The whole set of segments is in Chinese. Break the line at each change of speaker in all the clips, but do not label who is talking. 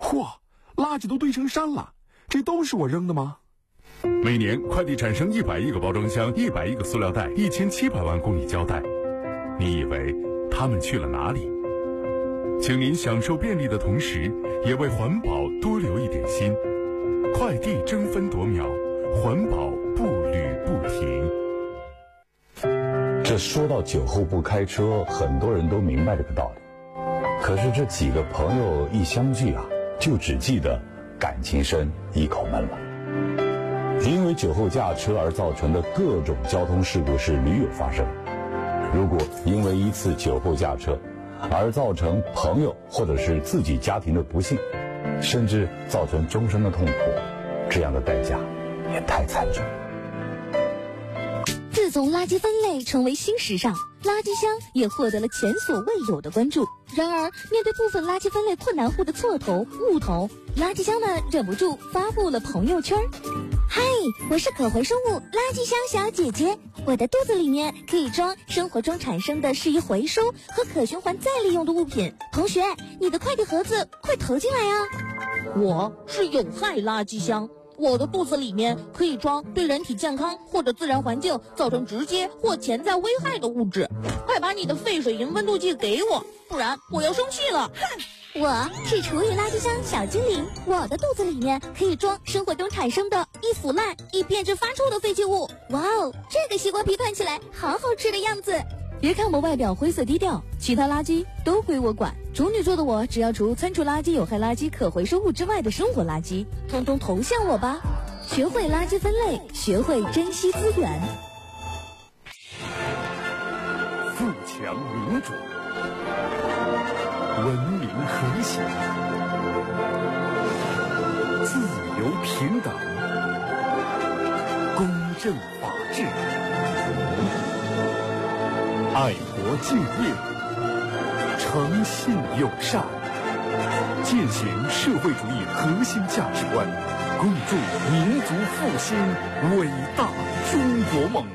嚯，垃圾都堆成山了，这都是我扔的吗？
每年快递产生100亿个包装箱、100亿个塑料袋、1700万公里胶带，你以为它们去了哪里？请您享受便利的同时，也为环保多留一点心。快递争分夺秒，环保步履不停。
这说到酒后不开车，很多人都明白这个道理。可是这几个朋友一相聚啊，就只记得感情深，一口闷了。因为酒后驾车而造成的各种交通事故是屡有发生。如果因为一次酒后驾车而造成朋友或者是自己家庭的不幸，甚至造成终身的痛苦，这样的代价也太惨重。
自从垃圾分类成为新时尚，垃圾箱也获得了前所未有的关注。然而，面对部分垃圾分类困难户的错投误投，垃圾箱们忍不住发布了朋友圈。嗨，我是可回收物垃圾箱小姐姐，我的肚子里面可以装生活中产生的适宜回收和可循环再利用的物品。同学，你的快递盒子快投进来啊！
我是有害垃圾箱，我的肚子里面可以装对人体健康或者自然环境造成直接或潜在危害的物质。快把你的废水银温度计给我，不然我要生气了。
我是厨余垃圾箱小精灵，我的肚子里面可以装生活中产生的易腐烂、易变质发臭的废弃物。哇哦，这个西瓜皮看起来好好吃的样子。别看我外表灰色低调，其他垃圾都归我管。处女座的我，只要除餐厨垃圾、有害垃圾、可回收物之外的生活垃圾，通通投向我吧。学会垃圾分类，学会珍惜资源。
富强民主，文明和谐，自由平等，公正法治，爱国敬业，诚信友善，践行社会主义核心价值观，共筑民族复兴伟大中国梦。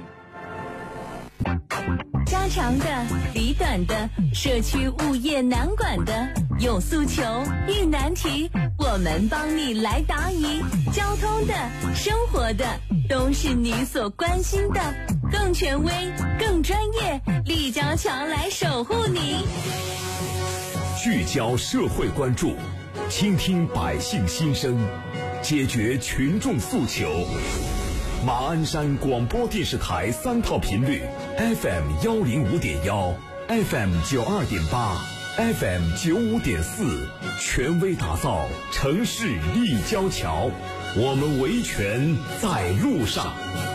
家长的、里短的、社区物业难管的，有诉求遇难题，我们帮你来答疑。交通的、生活的，都是你所关心的，更权威、更专业，立交桥来守护你。
聚焦社会关注，倾听百姓心声，解决群众诉求。马鞍山广播电视台3套频率 FM 105.1 FM 92.8 FM 95.4，权威打造城市立交桥，我们维权在路上。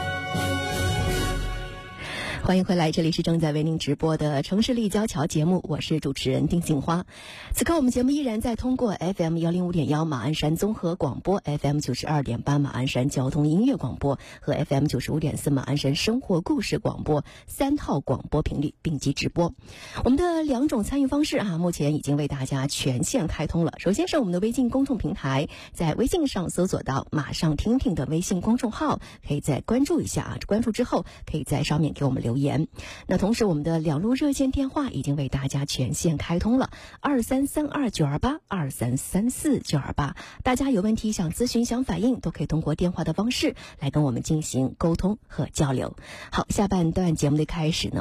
欢迎回来，这里是正在为您直播的城市立交桥节目，我是主持人丁杏花。此刻我们节目依然在通过 FM 105.1马鞍山综合广播、 FM 92.8马鞍山交通音乐广播和 FM 95.4马鞍山生活故事广播3套广播频率并机直播。我们的2种参与方式目前已经为大家全线开通了。首先是我们的微信公众平台，在微信上搜索到马上听听的微信公众号，可以再关注一下关注之后可以在上面给我们留言。那同时我们的2路热线电话已经为大家全线开通了，2332-928 2334-928，大家有问题想咨询想反映都可以通过电话的方式来跟我们进行沟通和交流。好，下半段节目的开始呢，